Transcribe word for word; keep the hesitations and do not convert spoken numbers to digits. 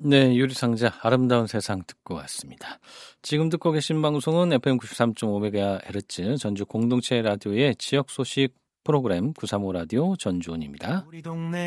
네, 유리상자 아름다운 세상 듣고 왔습니다. 지금 듣고 계신 방송은 에프엠 구십삼 점 오 메가헤르츠 전주 공동체 라디오의 지역 소식 프로그램 구삼오 라디오 전주원입니다. 우리 동네